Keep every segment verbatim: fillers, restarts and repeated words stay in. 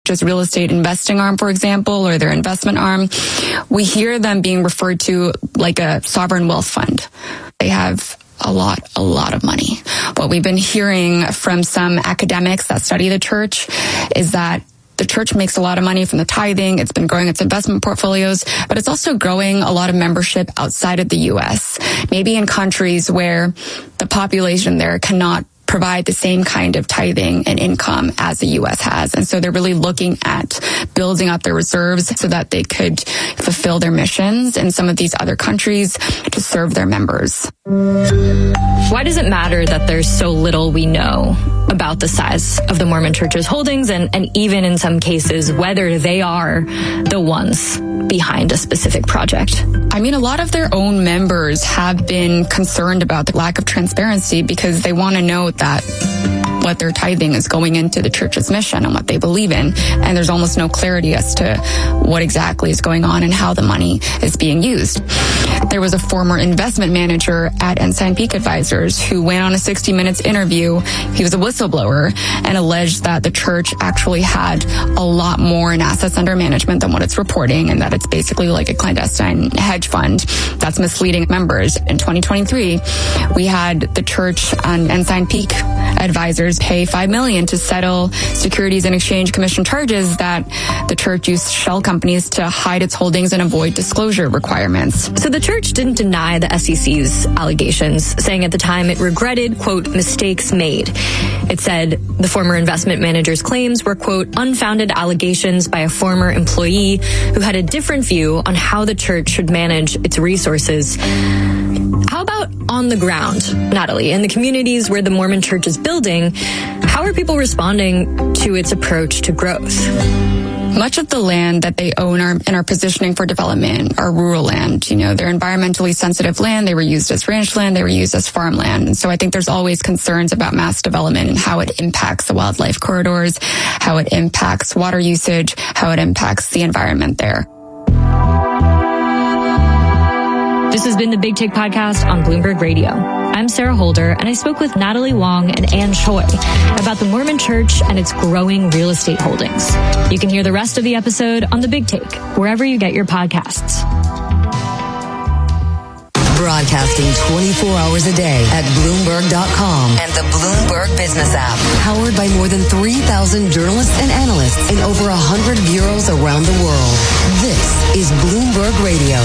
church's real estate investing arm, for example, or their investment arm, we hear them being referred to like a sovereign wealth fund. They have a lot, a lot of money. What we've been hearing from some academics that study the church is that the church makes a lot of money from the tithing. It's been growing its investment portfolios, but it's also growing a lot of membership outside of the U S, maybe in countries where the population there cannot provide the same kind of tithing and income as the U S has. And so they're really looking at building up their reserves so that they could fulfill their missions in some of these other countries to serve their members. Why does it matter that there's so little we know about the size of the Mormon Church's holdings and, and even in some cases whether they are the ones behind a specific project? I mean, a lot of their own members have been concerned about the lack of transparency because they want to know that what their tithing is going into the church's mission and what they believe in. And there's almost no clarity as to what exactly is going on and how the money is being used. There was a former investment manager at Ensign Peak Advisors who went on a sixty minutes interview. He was a whistleblower and alleged that the church actually had a lot more in assets under management than what it's reporting, and that it's basically like a clandestine hedge fund that's misleading members. In twenty twenty-three, we had the church and Ensign Peak Advisors pay five million dollars to settle Securities and Exchange Commission charges that the church used shell companies to hide its holdings and avoid disclosure requirements. So the church didn't deny the S E C's allegations, saying at the time it regretted, quote, mistakes made. It said the former investment manager's claims were, quote, unfounded allegations by a former employee who had a different view on how the church should manage its resources. How about on the ground, Natalie, in the communities where the Mormon Church is building, how are people responding to its approach to growth? Much of the land that they own are, and are positioning for development are rural land. You know, they're environmentally sensitive land. They were used as ranch land. They were used as farmland. And so I think there's always concerns about mass development and how it impacts the wildlife corridors, how it impacts water usage, how it impacts the environment there. This has been the Big Take Podcast on Bloomberg Radio. I'm Sarah Holder, and I spoke with Natalie Wong and Ann Choi about the Mormon Church and its growing real estate holdings. You can hear the rest of the episode on The Big Take, wherever you get your podcasts. Broadcasting twenty-four hours a day at Bloomberg dot com and the Bloomberg Business app. Powered by more than three thousand journalists and analysts in over one hundred bureaus around the world. This is Bloomberg Radio.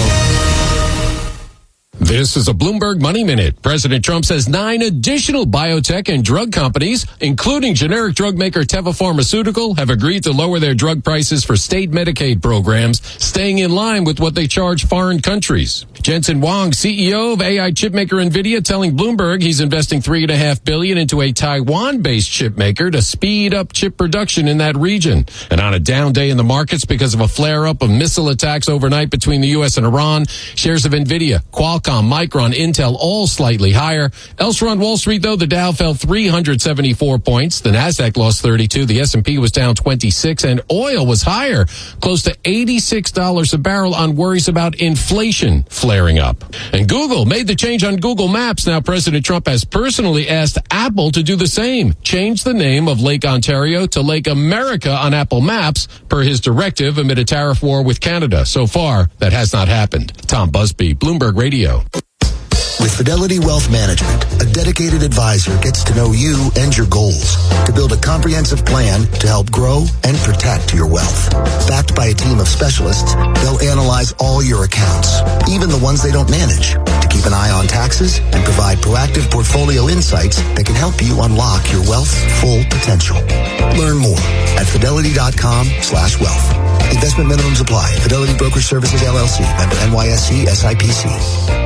This is a Bloomberg Money Minute. President Trump says nine additional biotech and drug companies, including generic drug maker Teva Pharmaceutical, have agreed to lower their drug prices for state Medicaid programs, staying in line with what they charge foreign countries. Jensen Huang, C E O of A I chipmaker NVIDIA, telling Bloomberg he's investing three and a half billion into a Taiwan-based chipmaker to speed up chip production in that region. And on a down day in the markets because of a flare-up of missile attacks overnight between the U S and Iran, shares of NVIDIA, Qualcomm, Micron, Intel, all slightly higher. Elsewhere on Wall Street, though, the Dow fell three hundred seventy-four points. The Nasdaq lost thirty-two. The S and P was down twenty-six. And oil was higher, close to eighty-six dollars a barrel on worries about inflation flaring up. And Google made the change on Google Maps. Now, President Trump has personally asked Apple to do the same. Change the name of Lake Ontario to Lake America on Apple Maps, per his directive amid a tariff war with Canada. So far, that has not happened. Tom Busby, Bloomberg Radio. With Fidelity Wealth Management, a dedicated advisor gets to know you and your goals to build a comprehensive plan to help grow and protect your wealth. Backed by a team of specialists, they'll analyze all your accounts, even the ones they don't manage, to keep an eye on taxes and provide proactive portfolio insights that can help you unlock your wealth's full potential. Learn more at fidelity.com slash wealth. Investment minimums apply. Fidelity Brokerage Services, L L C. Member N Y S E, S I P C.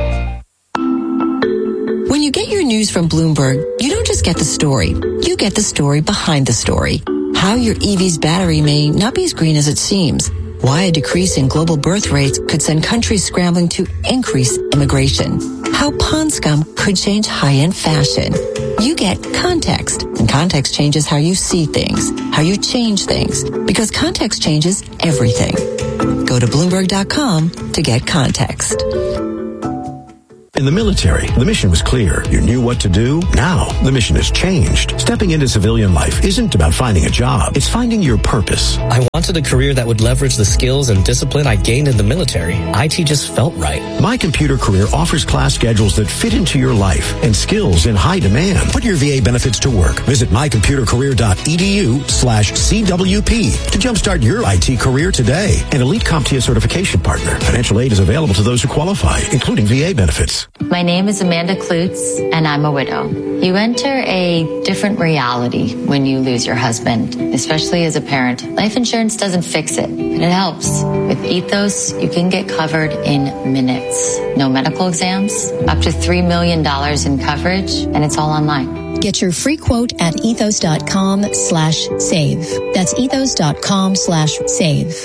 When you get your news from Bloomberg, you don't just get the story. You get the story behind the story. How your E V's battery may not be as green as it seems. Why a decrease in global birth rates could send countries scrambling to increase immigration. How pond scum could change high-end fashion. You get context, and context changes how you see things, how you change things, because context changes everything. Go to Bloomberg dot com to get context. In the military, the mission was clear. You knew what to do. Now, the mission has changed. Stepping into civilian life isn't about finding a job. It's finding your purpose. I want wanted a career that would leverage the skills and discipline I gained in the military. I T just felt right. My Computer Career offers class schedules that fit into your life and skills in high demand. Put your V A benefits to work. Visit my computer career dot e d u slash C W P to jumpstart your I T career today. An elite CompTIA certification partner. Financial aid is available to those who qualify, including V A benefits. My name is Amanda Klutz, and I'm a widow. You enter a different reality when you lose your husband, especially as a parent. Life insurance doesn't fix it, but it helps. With Ethos, you can get covered in minutes. No medical exams, up to three million dollars in coverage, and it's all online. Get your free quote at ethos.com slash save. That's ethos.com slash save.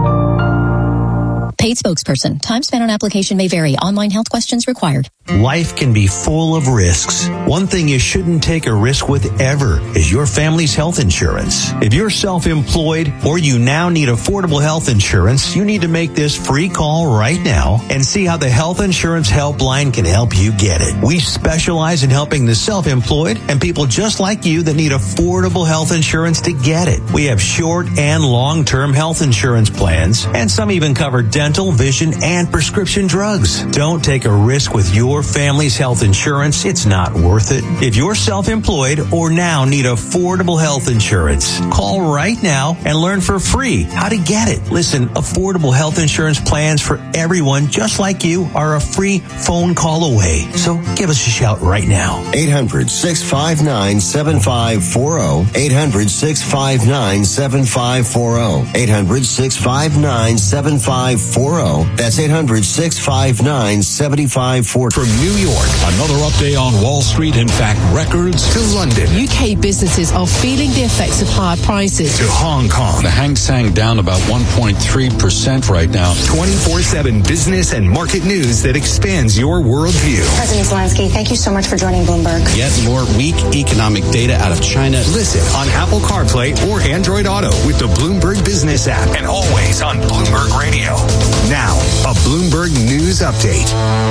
Paid spokesperson. Time spent on application may vary. Online health questions required. Life can be full of risks. One thing you shouldn't take a risk with ever is your family's health insurance. If you're self-employed or you now need affordable health insurance, you need to make this free call right now and see how the Health Insurance Helpline can help you get it. We specialize in helping the self-employed and people just like you that need affordable health insurance to get it. We have short and long-term health insurance plans, and some even cover dental, vision, and prescription drugs. Don't take a risk with your family's health insurance. It's not worth it. If you're self-employed or now need affordable health insurance, call right now and learn for free how to get it. Listen, affordable health insurance plans for everyone just like you are a free phone call away. So give us a shout right now. eight hundred, six five nine, seven five four zero. eight hundred, six five nine, seven five four zero. eight hundred, six five nine, seven five four zero. That's eight hundred, six five nine, seven five four zero. From New York, another update on Wall Street. In fact, records to London. U K businesses are feeling the effects of higher prices. To Hong Kong. The Hang Seng down about one point three percent right now. twenty-four seven business and market news that expands your worldview. President Zelensky, thank you so much for joining Bloomberg. Yet more weak economic data out of China. Listen on Apple CarPlay or Android Auto with the Bloomberg Business app and always on Bloomberg Radio. Now, a Bloomberg News Update.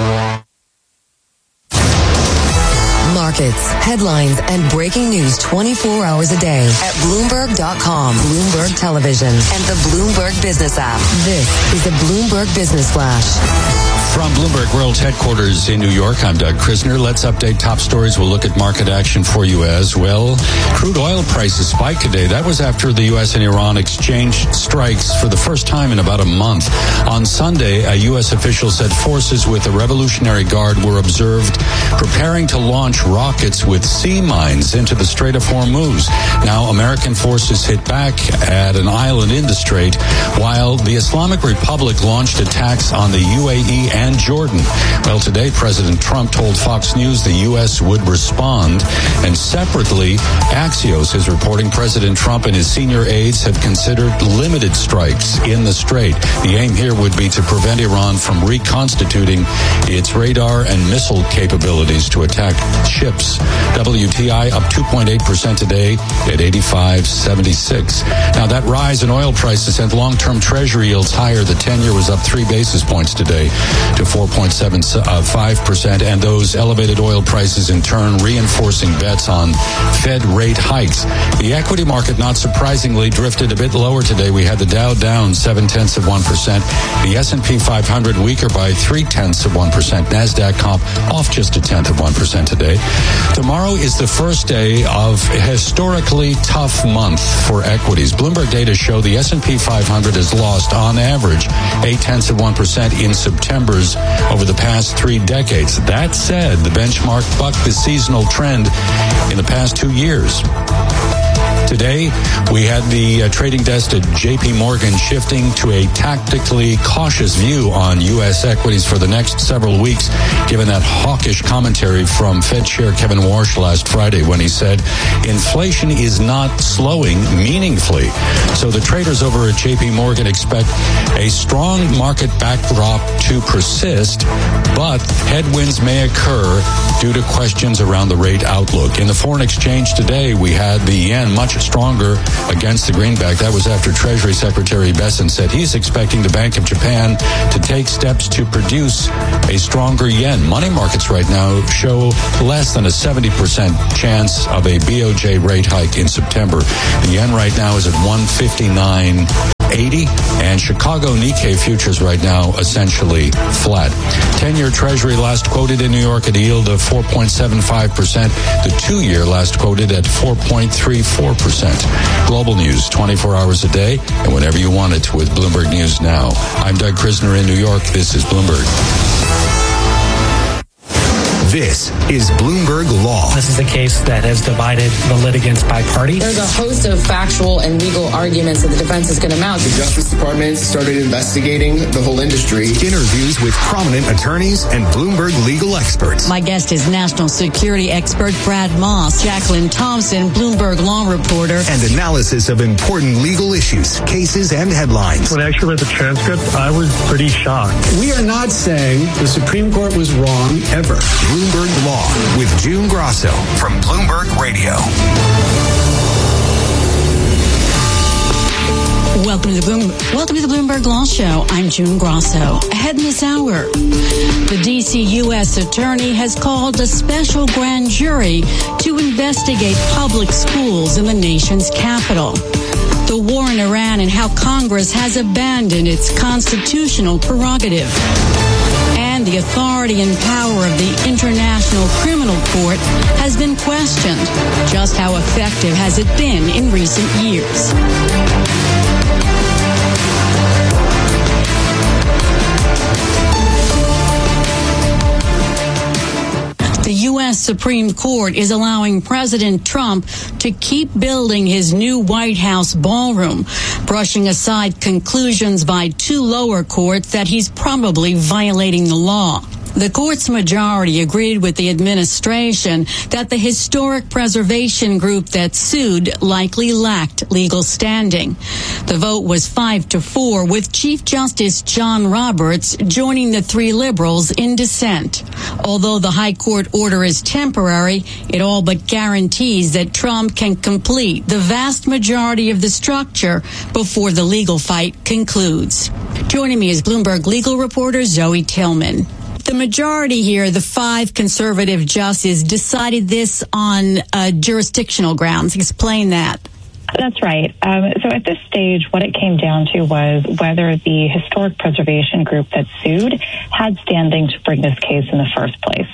Markets, headlines, and breaking news twenty-four hours a day at Bloomberg dot com, Bloomberg Television, and the Bloomberg Business app. This is the Bloomberg Business Flash. From Bloomberg World Headquarters in New York, I'm Doug Krisner. Let's update top stories. We'll look at market action for you as well. Crude oil prices spiked today. That was after the U S and Iran exchanged strikes for the first time in about a month. On Sunday, a U S official said forces with the Revolutionary Guard were observed preparing to launch rockets with sea mines into the Strait of Hormuz. Now, American forces hit back at an island in the strait, while the Islamic Republic launched attacks on the U A E and and Jordan. Well, today, President Trump told Fox News the U S would respond. And separately, Axios is reporting President Trump and his senior aides have considered limited strikes in the strait. The aim here would be to prevent Iran from reconstituting its radar and missile capabilities to attack ships. W T I up two point eight percent today at eighty-five seventy-six. Now, that rise in oil prices sent long-term treasury yields higher. The ten-year was up three basis points today to four point seven five percent, and those elevated oil prices in turn reinforcing bets on Fed rate hikes. The equity market, not surprisingly, drifted a bit lower today. We had the Dow down seven-tenths of one percent, the S and P five hundred weaker by three-tenths of one percent, NASDAQ comp off just a tenth of one percent today. Tomorrow is the first day of a historically tough month for equities. Bloomberg data show the S and P five hundred has lost, on average, eight-tenths of one percent in September over the past three decades. That said, the benchmark bucked the seasonal trend in the past two years. Today, we had the uh, trading desk at J P Morgan shifting to a tactically cautious view on U S equities for the next several weeks, given that hawkish commentary from Fed Chair Kevin Warsh last Friday when he said inflation is not slowing meaningfully. So the traders over at J P Morgan expect a strong market backdrop to persist, but headwinds may occur due to questions around the rate outlook. In the foreign exchange today, we had the yen much stronger against the greenback. That was after Treasury Secretary Bessent said he's expecting the Bank of Japan to take steps to produce a stronger yen. Money markets right now show less than a seventy percent chance of a B O J rate hike in September. The yen right now is at one fifty-nine eighty, and Chicago Nikkei futures right now essentially flat. ten-year Treasury last quoted in New York at a yield of four point seven five percent. The two-year last quoted at four point three four percent. Global news twenty-four hours a day and whenever you want it with Bloomberg News Now. I'm Doug Krisner in New York. This is Bloomberg. This is Bloomberg Law. This is a case that has divided the litigants by party. There's a host of factual and legal arguments that the defense is going to mount. The Justice Department started investigating the whole industry. Interviews with prominent attorneys and Bloomberg legal experts. My guest is national security expert Brad Moss, Jacqueline Thompson, Bloomberg law reporter. And analysis of important legal issues, cases, and headlines. When I actually read the transcript, I was pretty shocked. We are not saying the Supreme Court was wrong ever. Bloomberg Law with June Grosso from Bloomberg Radio. Welcome to the Bloom, welcome to the Bloomberg Law Show. I'm June Grosso. Ahead in this hour, the D C U S attorney has called a special grand jury to investigate public schools in the nation's capital. The war in Iran and how Congress has abandoned its constitutional prerogative. And the authority and power of the International Criminal Court has been questioned. Just how effective has it been in recent years? The U S Supreme Court is allowing President Trump to keep building his new White House ballroom, brushing aside conclusions by two lower courts that he's probably violating the law. The court's majority agreed with the administration that the historic preservation group that sued likely lacked legal standing. The vote was five to four, with Chief Justice John Roberts joining the three liberals in dissent. Although the high court order is temporary, it all but guarantees that Trump can complete the vast majority of the structure before the legal fight concludes. Joining me is Bloomberg legal reporter Zoe Tillman. The majority here, the five conservative justices, decided this on uh, jurisdictional grounds. Explain that. That's right. Um, so at this stage, what it came down to was whether the historic preservation group that sued had standing to bring this case in the first place.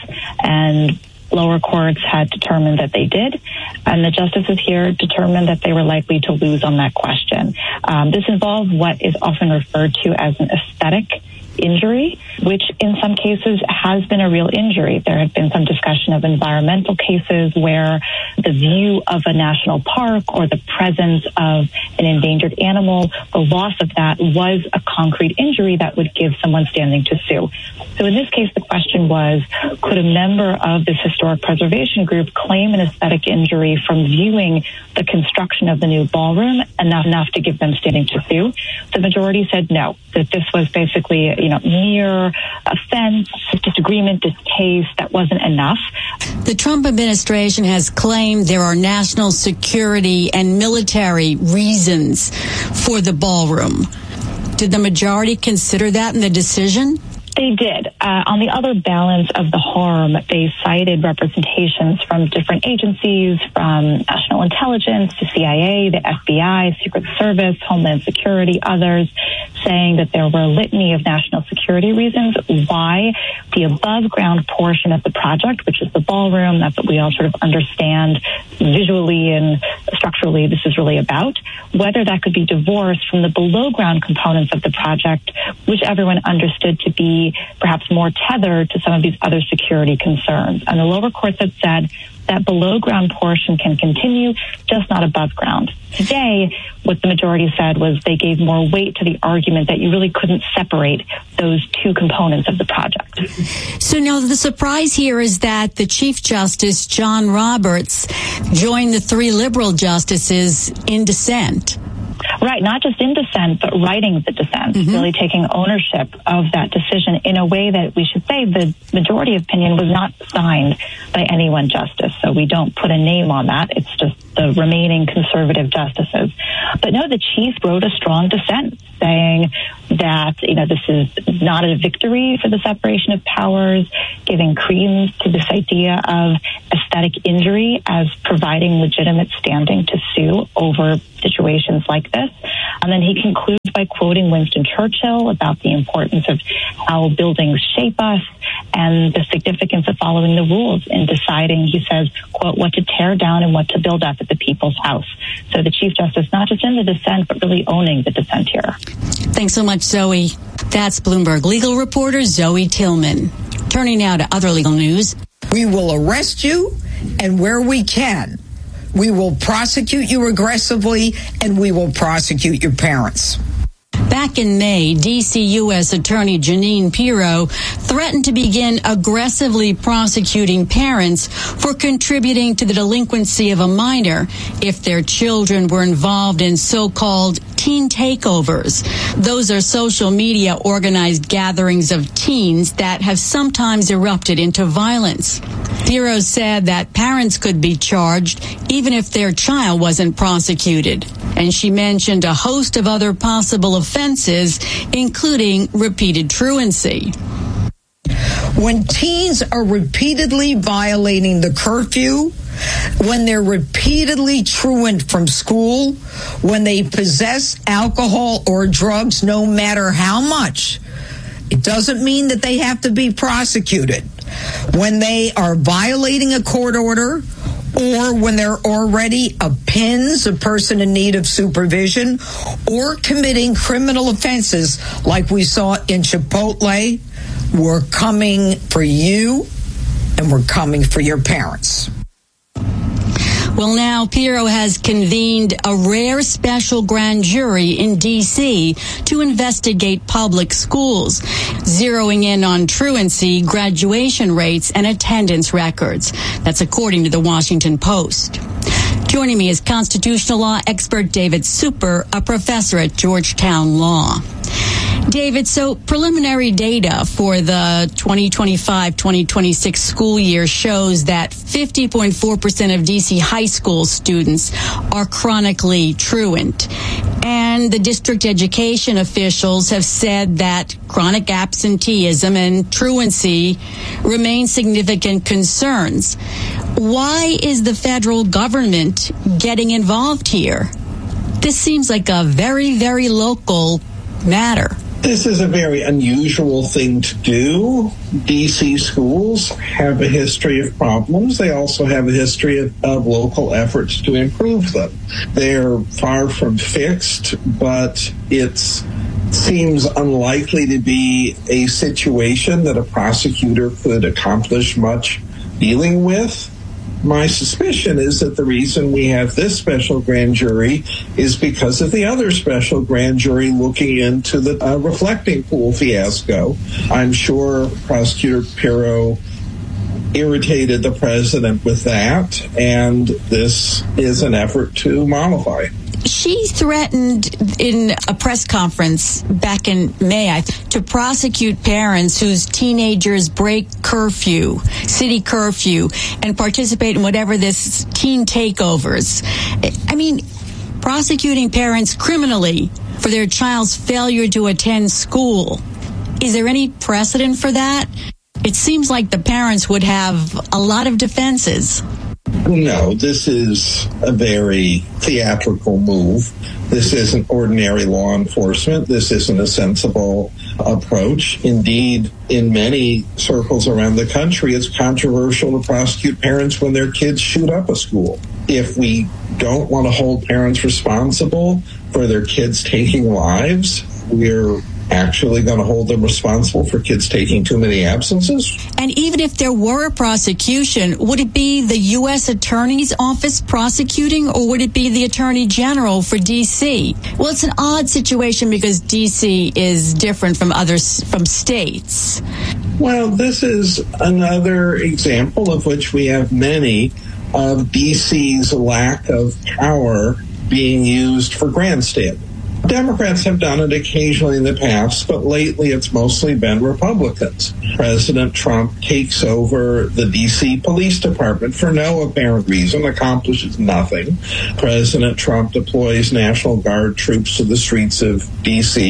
And lower courts had determined that they did, and the justices here determined that they were likely to lose on that question. Um, this involved what is often referred to as an aesthetic injury, which in some cases has been a real injury. There have been some discussion of environmental cases where the view of a national park or the presence of an endangered animal, the loss of that was a concrete injury that would give someone standing to sue. So in this case, the question was, could a member of this historic preservation group claim an aesthetic injury from viewing the construction of the new ballroom enough, enough to give them standing to sue? The majority said no, that this was basically, you know, mere offense, disagreement, distaste, that wasn't enough. The Trump administration has claimed there are national security and military reasons for the ballroom. Did the majority consider that in the decision? They did. Uh, on the other balance of the harm, they cited representations from different agencies, from National Intelligence to C I A, the F B I, Secret Service, Homeland Security, others, saying that there were a litany of national security reasons why the above ground portion of the project, which is the ballroom, that's what we all sort of understand visually and structurally this is really about, whether that could be divorced from the below ground components of the project, which everyone understood to be perhaps more tethered to some of these other security concerns. And the lower courts had said that below ground portion can continue, just not above ground. Today, what the majority said was they gave more weight to the argument that you really couldn't separate those two components of the project. So now the surprise here is that the Chief Justice, John Roberts, joined the three liberal justices in dissent. Right, not just in dissent, but writing the dissent, mm-hmm. really taking ownership of that decision in a way that we should say the majority opinion was not signed by any one justice. So we don't put a name on that. It's just the remaining conservative justices. But no, the chief wrote a strong dissent saying that, you know, this is not a victory for the separation of powers, giving credence to this idea of aesthetic injury as providing legitimate standing to sue over situations like this. And then he concluded by quoting Winston Churchill about the importance of how buildings shape us and the significance of following the rules in deciding, he says, quote, what to tear down and what to build up at the people's house. So the Chief Justice not just in the dissent, but really owning the dissent here. Thanks so much, Zoe. That's Bloomberg legal reporter Zoe Tillman. Turning now to other legal news. We will arrest you, and where we can, we will prosecute you aggressively, and we will prosecute your parents. Back in May, D C U S Attorney Jeanine Pirro threatened to begin aggressively prosecuting parents for contributing to the delinquency of a minor if their children were involved in so-called teen takeovers. Those are social media organized gatherings of teens that have sometimes erupted into violence. Pirro said that parents could be charged even if their child wasn't prosecuted. And she mentioned a host of other possible offenses, including repeated truancy. When teens are repeatedly violating the curfew, when they're repeatedly truant from school, when they possess alcohol or drugs, no matter how much, it doesn't mean that they have to be prosecuted. When they are violating a court order, or when they're already a P I Ns, a person in need of supervision, or committing criminal offenses like we saw in Chipotle, we're coming for you and we're coming for your parents. Well, now Pirro has convened a rare special grand jury in D C to investigate public schools, zeroing in on truancy, graduation rates, and attendance records. That's according to the Washington Post. Joining me is constitutional law expert David Super, a professor at Georgetown Law. David, so preliminary data for the twenty twenty-five twenty twenty-six school year shows that fifty point four percent of D C high school students are chronically truant. And the district education officials have said that chronic absenteeism and truancy remain significant concerns. Why is the federal government getting involved here? This seems like a very, very local matter. This is a very unusual thing to do. D C schools have a history of problems. They also have a history of, of local efforts to improve them. They're far from fixed, but it seems unlikely to be a situation that a prosecutor could accomplish much dealing with. My suspicion is that the reason we have this special grand jury is because of the other special grand jury looking into the uh, reflecting pool fiasco. I'm sure Prosecutor Pirro irritated the president with that, and this is an effort to mollify. She threatened in a press conference back in May to prosecute parents whose teenagers break curfew, city curfew, and participate in whatever this teen takeovers. I mean, prosecuting parents criminally for their child's failure to attend school. Is there any precedent for that? It seems like the parents would have a lot of defenses. No, this is a very theatrical move. This isn't ordinary law enforcement. This isn't a sensible approach. Indeed, in many circles around the country, it's controversial to prosecute parents when their kids shoot up a school. If we don't want to hold parents responsible for their kids taking lives, we're actually going to hold them responsible for kids taking too many absences. And even if there were a prosecution, would it be the U S Attorney's Office prosecuting, or would it be the Attorney General for D C? Well, it's an odd situation because D C is different from others, from states. Well, this is another example of which we have many of D C's lack of power being used for grandstanding. Democrats have done it occasionally in the past, but lately it's mostly been Republicans. President Trump takes over the D C Police Department for no apparent reason, accomplishes nothing. President Trump deploys National Guard troops to the streets of D C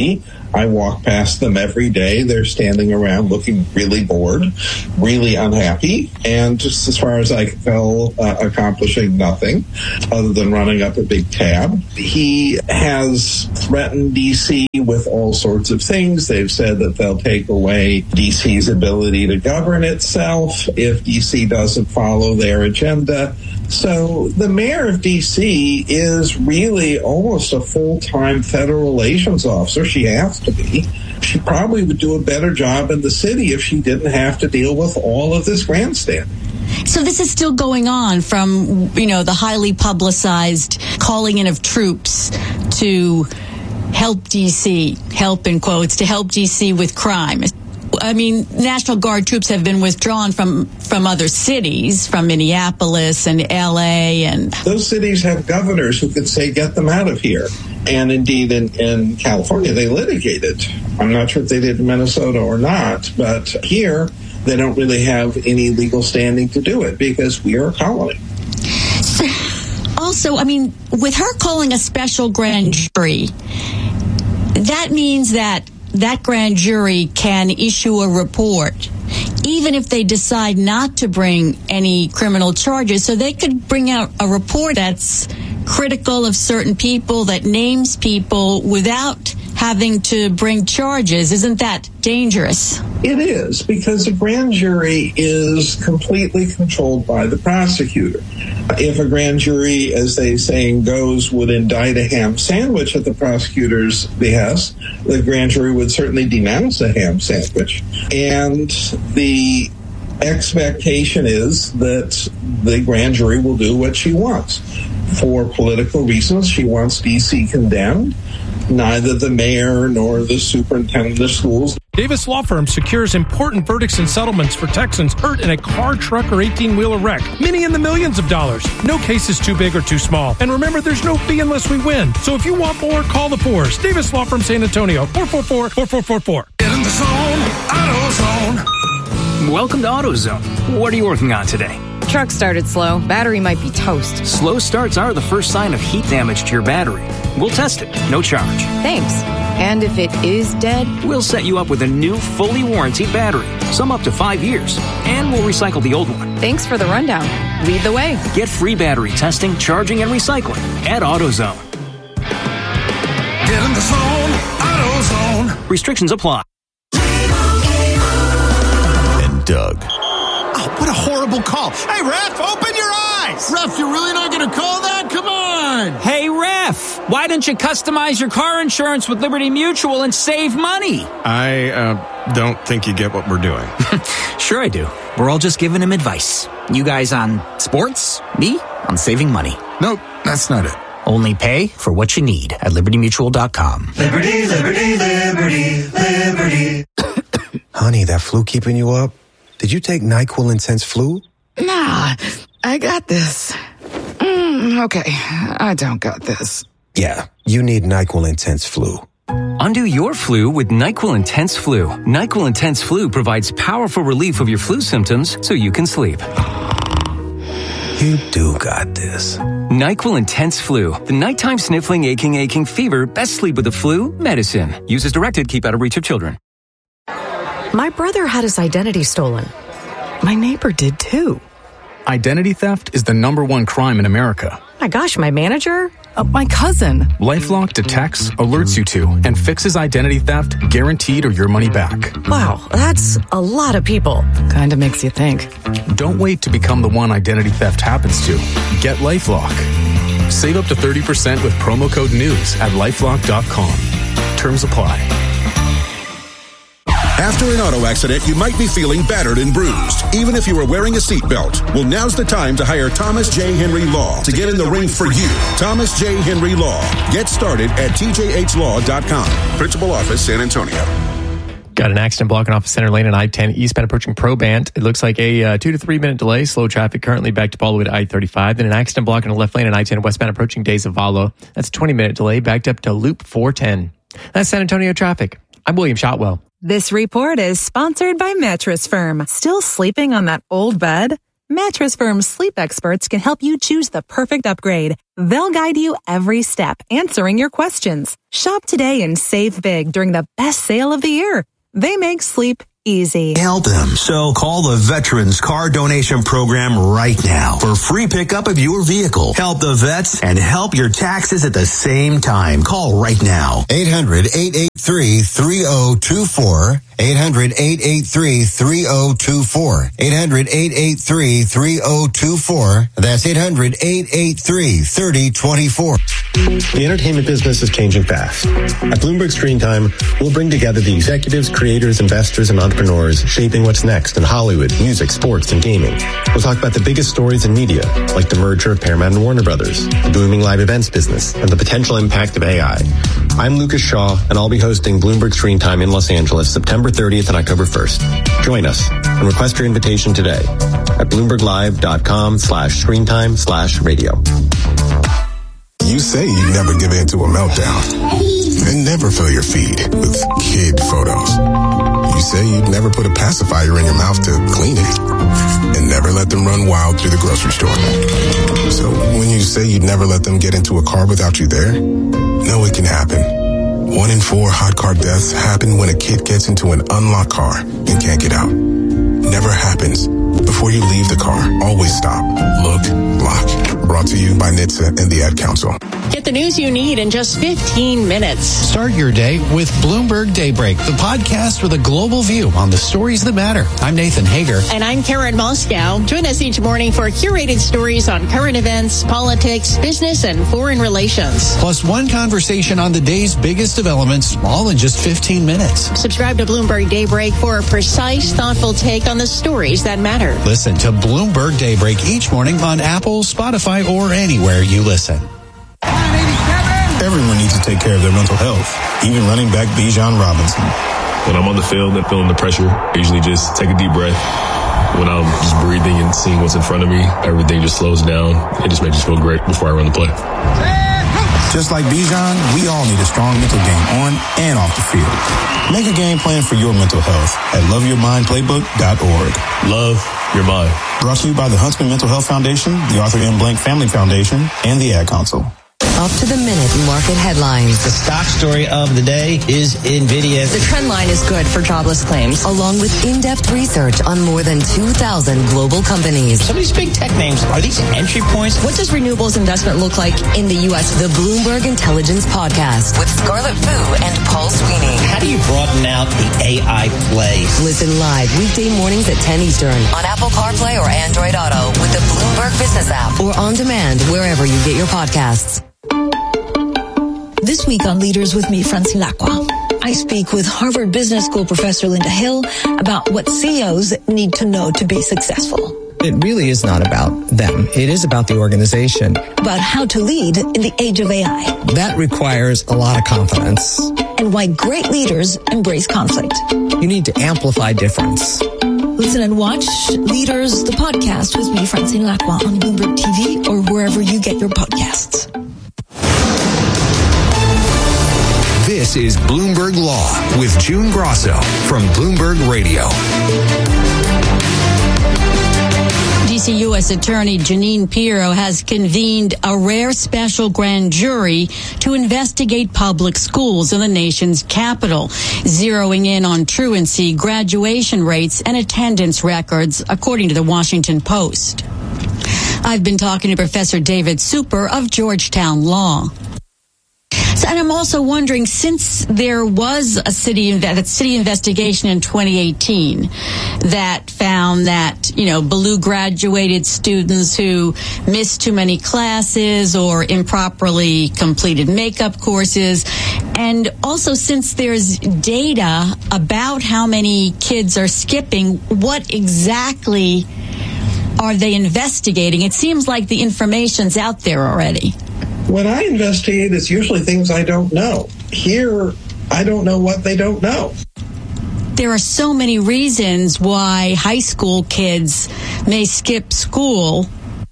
I walk past them every day. They're standing around looking really bored, really unhappy, and just as far as I can tell, uh, accomplishing nothing other than running up a big tab. He has threatened D C with all sorts of things. They've said that they'll take away D C's ability to govern itself if D C doesn't follow their agenda. So the mayor of D C is really almost a full-time federal relations officer. She has to be. She probably would do a better job in the city if she didn't have to deal with all of this grandstanding. So this is still going on from, you know, the highly publicized calling in of troops to help D C, help in quotes, to help D C with crime. I mean, National Guard troops have been withdrawn from, from other cities, from Minneapolis and L A. And those cities have governors who could say, get them out of here. And indeed, in, in California, they litigated. I'm not sure if they did in Minnesota or not, but here they don't really have any legal standing to do it because we are a colony. Also, I mean, with her calling a special grand jury, that means that that grand jury can issue a report, even if they decide not to bring any criminal charges. So they could bring out a report that's critical of certain people, that names people without having to bring charges. Isn't that dangerous? It is, because the grand jury is completely controlled by the prosecutor. If a grand jury, as they saying goes, would indict a ham sandwich at the prosecutor's behest, the grand jury would certainly denounce a ham sandwich. And the expectation is that the grand jury will do what she wants. For political reasons, she wants D C condemned. Neither the mayor nor the superintendent of schools. Davis Law Firm secures important verdicts and settlements for Texans hurt in a car, truck, or eighteen-wheeler wreck. Many in the millions of dollars. No case is too big or too small. And remember, there's no fee unless we win. So if you want more, call the Fours. Davis Law Firm San Antonio, four four four, four four four four. Get in the zone, AutoZone. Welcome to AutoZone. What are you working on today? Truck started slow. Battery might be toast. Slow starts are the first sign of heat damage to your battery. We'll test it. No charge. Thanks. And if it is dead? We'll set you up with a new, fully warranted battery. Some up to five years. And we'll recycle the old one. Thanks for the rundown. Lead the way. Get free battery testing, charging, and recycling at AutoZone. Get in the zone, AutoZone. Restrictions apply. And Doug. Oh, what a horrible call. Hey, Ref, open your eyes. Ref, you're really not going to call that? Come on. Hey, Ref, why don't you customize your car insurance with Liberty Mutual and save money? I uh, don't think you get what we're doing. Sure I do. We're all just giving him advice. You guys on sports, me on saving money. Nope, that's not it. Only pay for what you need at liberty mutual dot com. Liberty, liberty, liberty, liberty. Honey, that flu keeping you up? Did you take NyQuil Intense Flu? Nah, I got this. Mm, okay, I don't got this. Yeah, you need NyQuil Intense Flu. Undo your flu with NyQuil Intense Flu. NyQuil Intense Flu provides powerful relief of your flu symptoms so you can sleep. You do got this. NyQuil Intense Flu. The nighttime sniffling, aching, aching fever. Best sleep with the flu medicine. Use as directed. Keep out of reach of children. My brother had his identity stolen. My neighbor did too. Identity theft is the number one crime in America. My gosh, my manager? Uh, my cousin. LifeLock detects, alerts you to, and fixes identity theft guaranteed or your money back. Wow, that's a lot of people. Kinda makes you think. Don't wait to become the one identity theft happens to. Get LifeLock. Save up to thirty percent with promo code NEWS at lifelock dot com. Terms apply. After an auto accident, you might be feeling battered and bruised, even if you were wearing a seatbelt. Well, now's the time to hire Thomas J. Henry Law to get in the ring for you. Thomas J. Henry Law. Get started at T J H law dot com. Principal Office, San Antonio. Got an accident blocking off center lane on I ten eastbound approaching Probant. It looks like a uh, two to three minute delay. Slow traffic currently backed up all the way to I thirty-five. Then an accident blocking the left lane on I ten westbound approaching De Zavallo. That's a twenty minute delay backed up to Loop four ten. That's San Antonio traffic. I'm William Shotwell. This report is sponsored by Mattress Firm. Still sleeping on that old bed? Mattress Firm's sleep experts can help you choose the perfect upgrade. They'll guide you every step, answering your questions. Shop today and save big during the best sale of the year. They make sleep easy. Help them. So call the Veterans Car Donation Program right now for free pickup of your vehicle. Help the vets and help your taxes at the same time. Call right now. eight hundred, eight eight three, three oh two four. eight hundred, eight eight three, three oh two four. eight hundred, eight eight three, three oh two four. That's eight hundred, eight eight three, three oh two four. The entertainment business is changing fast. At Bloomberg Screen Time, we'll bring together the executives, creators, investors, and entrepreneurs shaping what's next in Hollywood, music, sports, and gaming. We'll talk about the biggest stories in media, like the merger of Paramount and Warner Brothers, the booming live events business, and the potential impact of A I. I'm Lucas Shaw, and I'll be hosting Bloomberg Screen Time in Los Angeles September thirtieth and October first. Join us and request your invitation today at bloomberglive.com slash screentime slash radio. You say you never give in to a meltdown and never fill your feed with kid photos. You say you'd never put a pacifier in your mouth to clean it and never let them run wild through the grocery store. So when you say you'd never let them get into a car without you there, know it can happen. One in four hot car deaths happen when a kid gets into an unlocked car and can't get out. Never happens. Before you leave the car, always stop, look, lock. Brought to you by N H T S A and the Ad Council. Get the news you need in just fifteen minutes. Start your day with Bloomberg Daybreak, the podcast with a global view on the stories that matter. I'm Nathan Hager. And I'm Karen Moscow. Join us each morning for curated stories on current events, politics, business, and foreign relations. Plus one conversation on the day's biggest developments, all in just fifteen minutes. Subscribe to Bloomberg Daybreak for a precise, thoughtful take on the stories that matter. Listen to Bloomberg Daybreak each morning on Apple, Spotify, or anywhere you listen. Everyone needs to take care of their mental health, even running back Bijan Robinson. When I'm on the field and feeling the pressure, I usually just take a deep breath. When I'm just breathing and seeing what's in front of me, everything just slows down. It just makes me feel great before I run the play. Just like Bijan, we all need a strong mental game on and off the field. Make a game plan for your mental health at love your mind playbook dot org. Love your mind. Brought to you by the Huntsman Mental Health Foundation, the Arthur M. Blank Family Foundation, and the Ad Council. Up to the minute market headlines. The stock story of the day is NVIDIA. The trend line is good for jobless claims, along with in-depth research on more than two thousand global companies. Some of these big tech names, are these entry points? What does renewables investment look like in the U S? The Bloomberg Intelligence Podcast with Scarlett Fu and Paul Sweeney. How do you broaden out the A I play? Listen live weekday mornings at ten Eastern on Apple CarPlay or Android Auto with the Bloomberg Business app or on demand wherever you get your podcasts. This week on Leaders with me, Francine Lacqua, I speak with Harvard Business School professor Linda Hill about what C E Os need to know to be successful. It really is not about them. It is about the organization. About how to lead in the age of A I. That requires a lot of confidence. And why great leaders embrace conflict. You need to amplify difference. Listen and watch Leaders, the podcast with me, Francine Lacqua, on Bloomberg T V or wherever you get your podcasts. This is Bloomberg Law with June Grosso from Bloomberg Radio. D C U S Attorney Jeanine Pirro has convened a rare special grand jury to investigate public schools in the nation's capital, zeroing in on truancy, graduation rates, and attendance records, according to the Washington Post. I've been talking to Professor David Super of Georgetown Law. So, and I'm also wondering, since there was a city a city investigation in twenty eighteen that found that, you know, below graduated students who missed too many classes or improperly completed makeup courses, and also since there's data about how many kids are skipping, what exactly are they investigating? It seems like the information's out there already. When I investigate, it's usually things I don't know. Here, I don't know what they don't know. There are so many reasons why high school kids may skip school.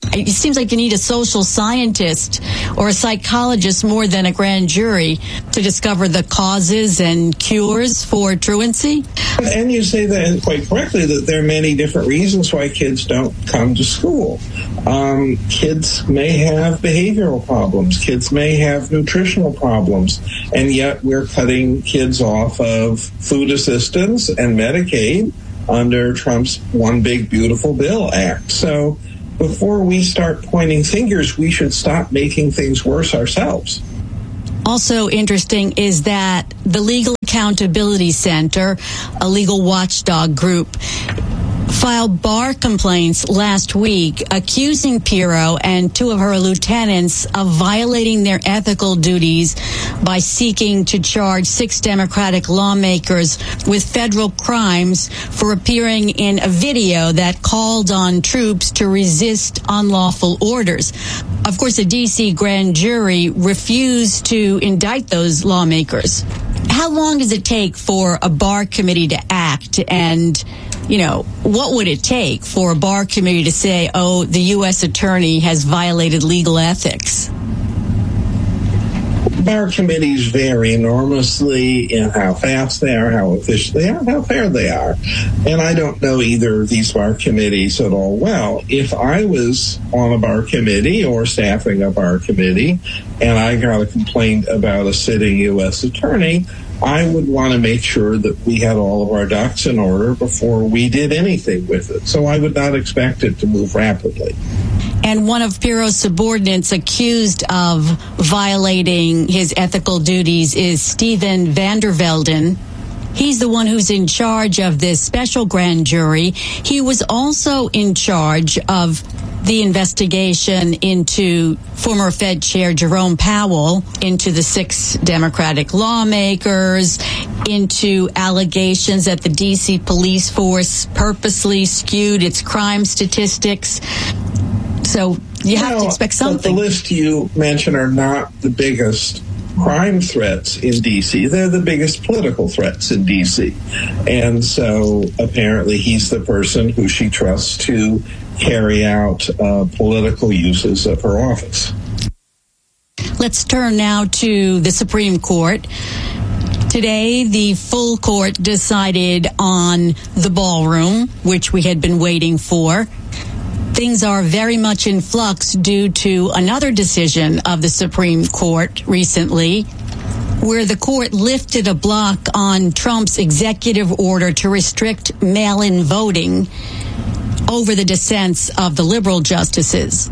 It seems like you need a social scientist or a psychologist more than a grand jury to discover the causes and cures for truancy. And you say that quite correctly, that there are many different reasons why kids don't come to school. Um, kids may have behavioral problems. Kids may have nutritional problems. And yet we're cutting kids off of food assistance and Medicaid under Trump's One Big Beautiful Bill Act. So before we start pointing fingers, we should stop making things worse ourselves. Also interesting is that the Legal Accountability Center, a legal watchdog group, filed bar complaints last week accusing Pirro and two of her lieutenants of violating their ethical duties by seeking to charge six Democratic lawmakers with federal crimes for appearing in a video that called on troops to resist unlawful orders. Of course, the D C grand jury refused to indict those lawmakers. How long does it take for a bar committee to act? And, you know, what would it take for a bar committee to say, oh, the U S attorney has violated legal ethics? Bar committees vary enormously in how fast they are, how efficient they are, how fair they are. And I don't know either of these bar committees at all well. If I was on a bar committee or staffing a bar committee and I got a complaint about a sitting U S attorney, I would want to make sure that we had all of our ducks in order before we did anything with it. So I would not expect it to move rapidly. And one of Pirro's subordinates accused of violating his ethical duties is Steven van der Velden. He's the one who's in charge of this special grand jury. He was also in charge of the investigation into former Fed Chair Jerome Powell, into the six Democratic lawmakers, into allegations that the D C police force purposely skewed its crime statistics. So you have well, to expect something. But the list you mentioned are not the biggest crime threats in D C. They're the biggest political threats in D C. And so apparently he's the person who she trusts to carry out uh, political uses of her office. Let's turn now to the Supreme Court. Today, the full court decided on the ballroom, which we had been waiting for. Things are very much in flux due to another decision of the Supreme Court recently, where the court lifted a block on Trump's executive order to restrict mail-in voting over the dissents of the liberal justices.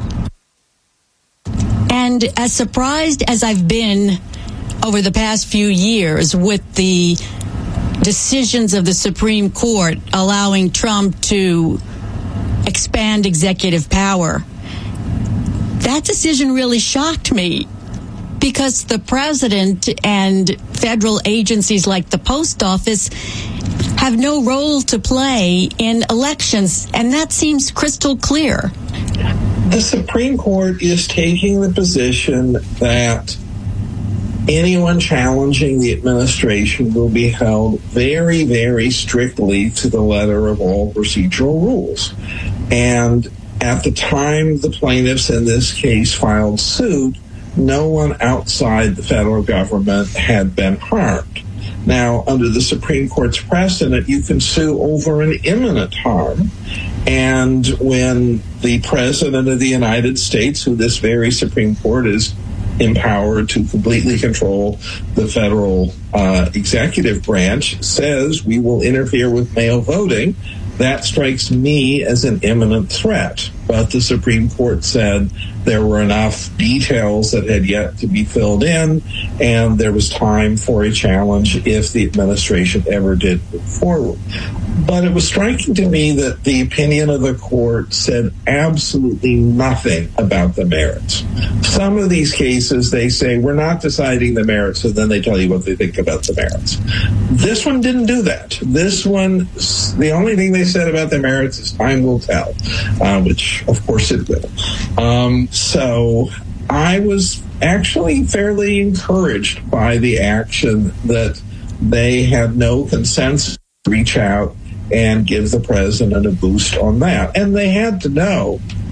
And as surprised as I've been over the past few years with the decisions of the Supreme Court allowing Trump to expand executive power, that decision really shocked me, because the president and federal agencies like the post office have no role to play in elections, and that seems crystal clear. The Supreme Court is taking the position that anyone challenging the administration will be held very, very strictly to the letter of all procedural rules. And at the time the plaintiffs in this case filed suit, no one outside the federal government had been harmed. Now, under the Supreme Court's precedent, you can sue over an imminent harm. And when the President of the United States, who this very Supreme Court is empowered to completely control the federal uh, executive branch, says we will interfere with mail voting, that strikes me as an imminent threat. But the Supreme Court said there were enough details that had yet to be filled in, and there was time for a challenge if the administration ever did move forward. But it was striking to me that the opinion of the court said absolutely nothing about the merits. Some of these cases, they say, we're not deciding the merits, and then they tell you what they think about the merits. This one didn't do that. This one, the only thing they said about the merits is time will tell, uh, which, of course, it will. Um, so I was actually fairly encouraged by the action that they had no consensus to reach out and give the president a boost on that. And they had to know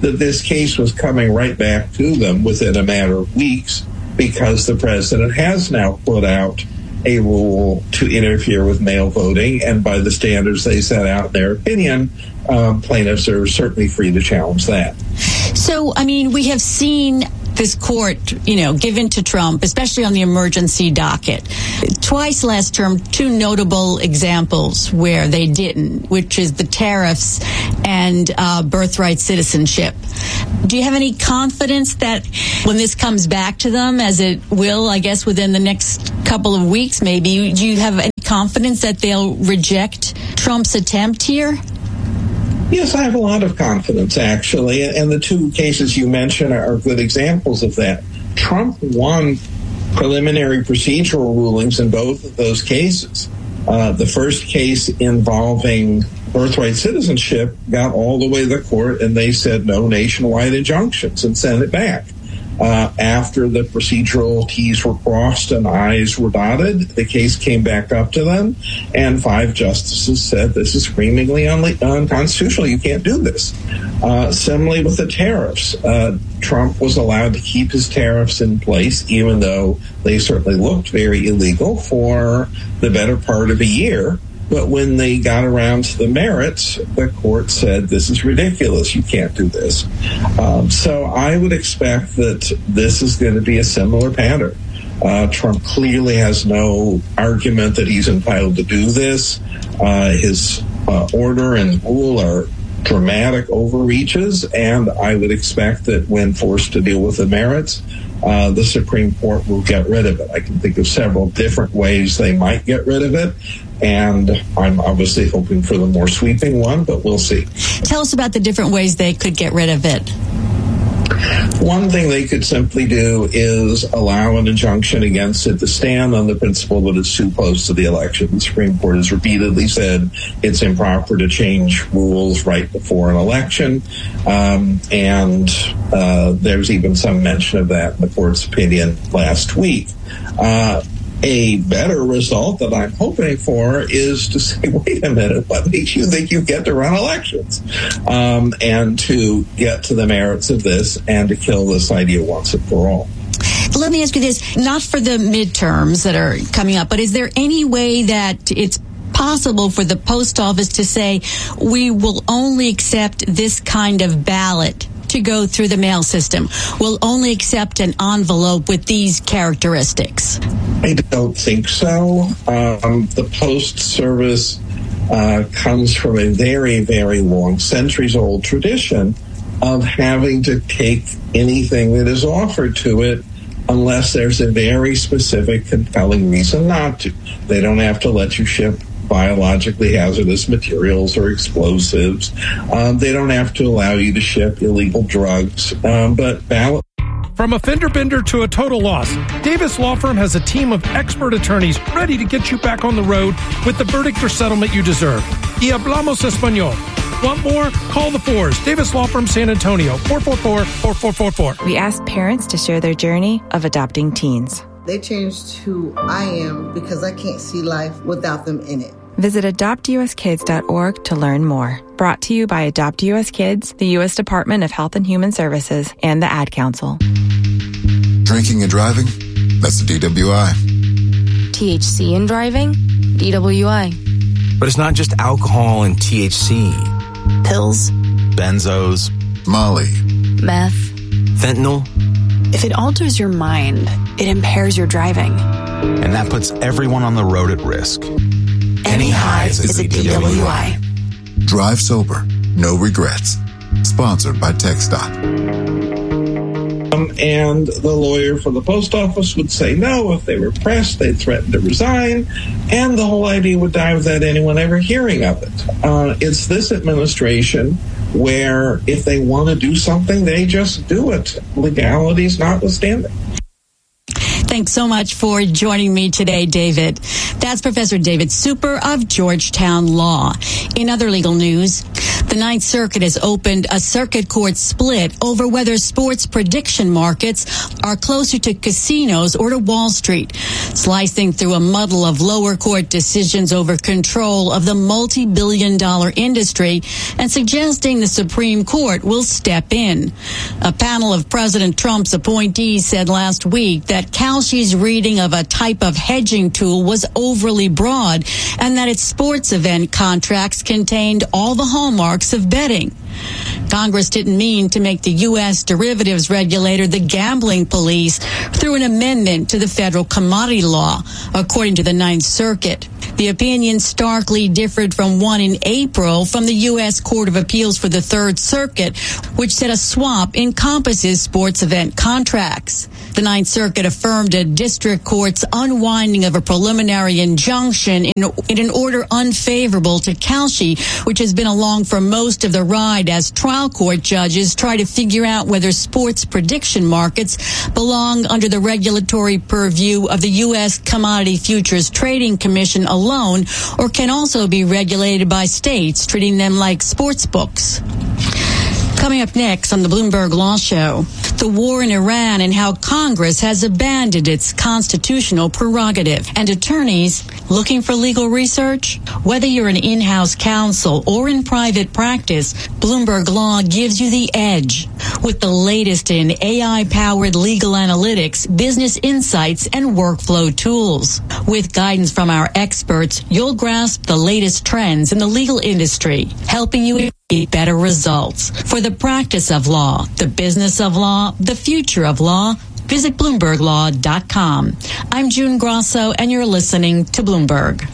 that this case was coming right back to them within a matter of weeks because the president has now put out a rule to interfere with mail voting, and by the standards they set out in their opinion, um, plaintiffs are certainly free to challenge that. So, I mean, we have seen this court, you know, given to Trump, especially on the emergency docket. Twice last term, two notable examples where they didn't, which is the tariffs and uh, birthright citizenship. Do you have any confidence that when this comes back to them, as it will, I guess, within the next couple of weeks, maybe, do you have any confidence that they'll reject Trump's attempt here? Yes, I have a lot of confidence, actually, and the two cases you mentioned are good examples of that. Trump won preliminary procedural rulings in both of those cases. Uh, the first case involving birthright citizenship got all the way to the court, and they said no nationwide injunctions and sent it back. Uh, after the procedural T's were crossed and I's were dotted, the case came back up to them, and five justices said this is screamingly un- unconstitutional. You can't do this. Uh, similarly with the tariffs, uh, Trump was allowed to keep his tariffs in place, even though they certainly looked very illegal for the better part of a year. But when they got around to the merits, the court said, this is ridiculous. You can't do this. Um, so I would expect that this is going to be a similar pattern. Uh, Trump clearly has no argument that he's entitled to do this. Uh, his uh, order and rule are dramatic overreaches, and I would expect that when forced to deal with the merits, uh, the Supreme Court will get rid of it. I can think of several different ways they might get rid of it, and I'm obviously hoping for the more sweeping one, but we'll see. Tell us about the different ways they could get rid of it. One thing they could simply do is allow an injunction against it to stand on the principle that it's too close to the election. The Supreme Court has repeatedly said it's improper to change rules right before an election, um, and uh, there's even some mention of that in the court's opinion last week. Uh, A better result that I'm hoping for is to say, wait a minute, what makes you think you get to run elections? Um, and to get to the merits of this and to kill this idea once and for all. Let me ask you this, not for the midterms that are coming up, but is there any way that it's possible for the post office to say, we will only accept this kind of ballot to go through the mail system? We'll only accept an envelope with these characteristics? I don't think so. Um, the Post Service uh, comes from a very, very long, centuries-old tradition of having to take anything that is offered to it unless there's a very specific, compelling reason not to. They don't have to let you ship biologically hazardous materials or explosives. Um, they don't have to allow you to ship illegal drugs. Um, but ballot. From a fender bender to a total loss, Davis Law Firm has a team of expert attorneys ready to get you back on the road with the verdict or settlement you deserve. Y hablamos español. Want more? Call the Fours. Davis Law Firm, San Antonio, four four four, four four four four. We asked parents to share their journey of adopting teens. They changed who I am because I can't see life without them in it. Visit adopt u s kids dot org to learn more. Brought to you by Adopt U S Kids, the U S Department of Health and Human Services, and the Ad Council. Drinking and driving? That's the D W I. T H C in driving? D W I. But it's not just alcohol and T H C. Pills. Benzos. Molly. Meth. Fentanyl. If it alters your mind, it impairs your driving. And that puts everyone on the road at risk. Any highs is a D W I. Drive sober. No regrets. Sponsored by TxDOT. Um, and the lawyer for the post office would say no. If they were pressed, they'd threaten to resign, and the whole idea would die without anyone ever hearing of it. Uh, it's this administration where if they want to do something, they just do it, legalities notwithstanding. Thanks so much for joining me today, David. That's Professor David Super of Georgetown Law. In other legal news, the The Ninth Circuit has opened a circuit court split over whether sports prediction markets are closer to casinos or to Wall Street, slicing through a muddle of lower court decisions over control of the multi-billion dollar industry and suggesting the Supreme Court will step in. A panel of President Trump's appointees said last week that Kalshi's reading of a type of hedging tool was overly broad and that its sports event contracts contained all the hallmarks of betting. Congress didn't mean to make the U S derivatives regulator the gambling police through an amendment to the federal commodity law, according to the Ninth Circuit. The opinion starkly differed from one in April from the U S Court of Appeals for the Third Circuit, which said a swap encompasses sports event contracts. The Ninth Circuit affirmed a district court's unwinding of a preliminary injunction in, in an order unfavorable to Kalshi, which has been along for most of the ride as trial court judges try to figure out whether sports prediction markets belong under the regulatory purview of the U S Commodity Futures Trading Commission alone or can also be regulated by states, treating them like sports books. Coming up next on the Bloomberg Law Show, the war in Iran and how Congress has abandoned its constitutional prerogative. And attorneys looking for legal research? Whether you're an in-house counsel or in private practice, Bloomberg Law gives you the edge with the latest in A I-powered legal analytics, business insights, and workflow tools. With guidance from our experts, you'll grasp the latest trends in the legal industry, helping you get better results. For the practice of law, the business of law, the future of law, visit Bloomberg Law dot com. I'm June Grosso, and you're listening to Bloomberg.